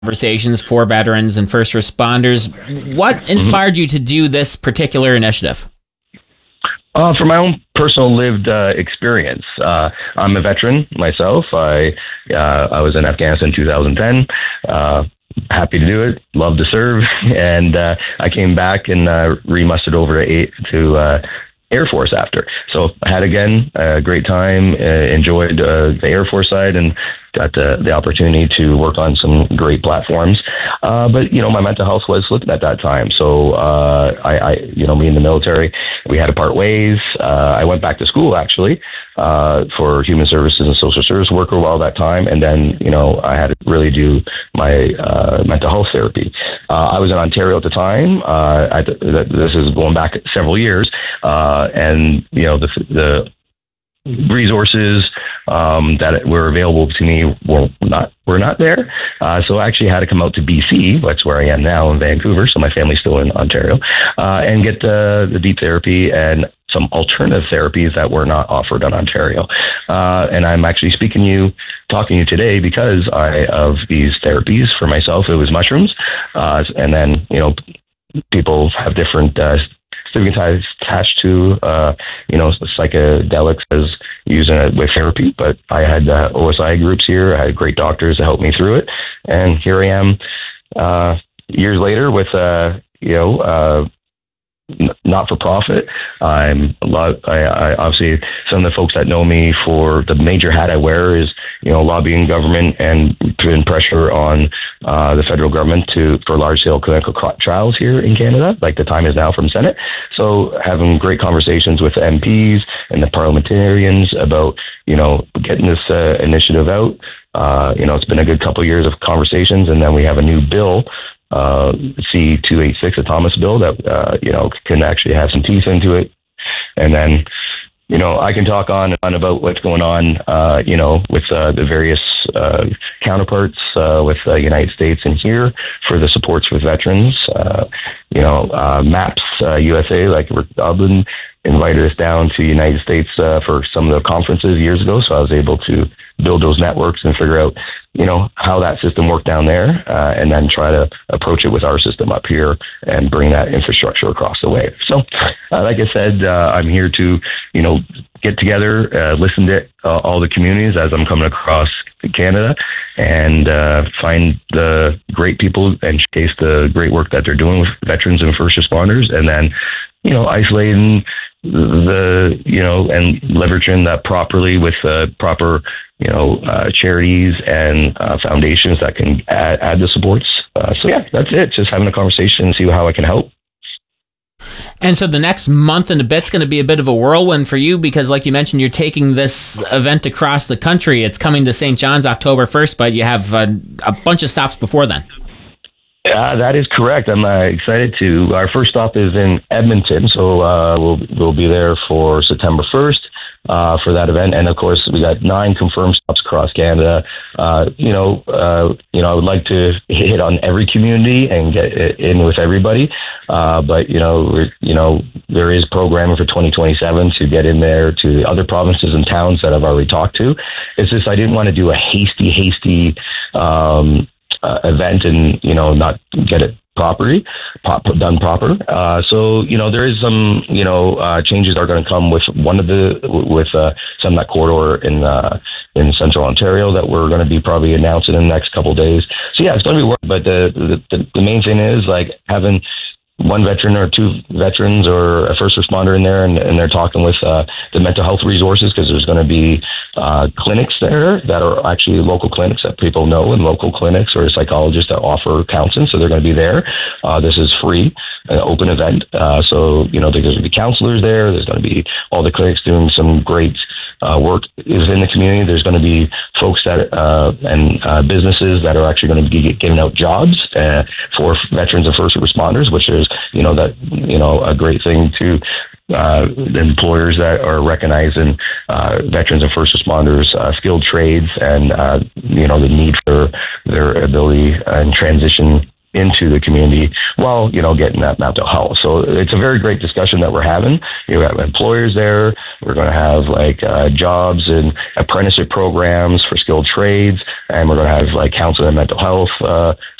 conversations for veterans and first responders. What inspired you to do this particular initiative? For my own personal lived experience, I'm a veteran myself. I was in Afghanistan in 2010. Happy to do it. Love to serve, and I came back and remustered over to Air Force after. So I had again a great time. Enjoyed the Air Force side and got the opportunity to work on some great platforms. But my mental health was slipping at that time. So I me in the military, we had to part ways. I went back to school actually for human services and social service worker while that time, and then I had to really do my mental health therapy. I was in Ontario at the time. This is going back several years, and the resources that were available to me were not there. So I actually had to come out to BC, that's where I am now in Vancouver, so my family's still in Ontario, and get the deep therapy and some alternative therapies that were not offered in Ontario. And I'm actually talking to you today because of these therapies for myself. It was mushrooms. And then, people have different stigmatized attached to psychedelics as using it with therapy, but I had OSI groups here. I had great doctors to help me through it, and here I am years later with not for profit. I obviously, some of the folks that know me, for the major hat I wear is lobbying government and putting pressure on the federal government for large scale clinical trials here in Canada. Like the time is now from Senate. So having great conversations with the MPs and the parliamentarians about getting this initiative out. It's been a good couple of years of conversations, and then we have a new bill, C-286, a Thomas bill that, can actually have some teeth into it. And then, I can talk on and on about what's going on, with the various counterparts with the United States and here for the supports with veterans. MAPS USA, like Rick Dublin, invited us down to the United States for some of the conferences years ago. So I was able to build those networks and figure out, how that system worked down there, and then try to approach it with our system up here and bring that infrastructure across the way. So, like I said, I'm here to, get together, listen to all the communities as I'm coming across Canada, and find the great people and showcase the great work that they're doing with veterans and first responders, and then, isolating and leveraging that properly with proper, charities and foundations that can add the supports. So yeah, that's it. Just having a conversation and see how I can help. And so the next month and a bit's going to be a bit of a whirlwind for you because, like you mentioned, you're taking this event across the country. It's coming to St. John's October 1st, but you have a bunch of stops before then. Yeah, that is correct. I'm excited to. Our first stop is in Edmonton, so we'll be there for September 1st for that event, and of course we got 9 confirmed stops across Canada. I would like to hit on every community and get in with everybody, but there is programming for 2027 to get in there to the other provinces and towns that I've already talked to. It's just I didn't want to do a hasty event and not get it done proper. So there is some changes that are going to come with some of that corridor in central Ontario that we're going to be probably announcing in the next couple of days. So yeah, it's going to be work. But the main thing is like having one veteran or 2 veterans or a first responder in there, and they're talking with the mental health resources, because there's going to be clinics there that are actually local clinics that people know, and local clinics or psychologists that offer counseling. So they're going to be there. This is free, an open event. So there's going to be counselors there. There's going to be all the clinics doing some great work is in the community. There's going to be folks that and businesses that are actually going to be giving out jobs for veterans and first responders, which is a great thing to the employers that are recognizing veterans and first responders skilled trades and the need for their ability and transition into the community while, getting that mental health. So it's a very great discussion that we're having. We have employers there. We're going to have jobs and apprenticeship programs for skilled trades, and we're going to have counseling and mental health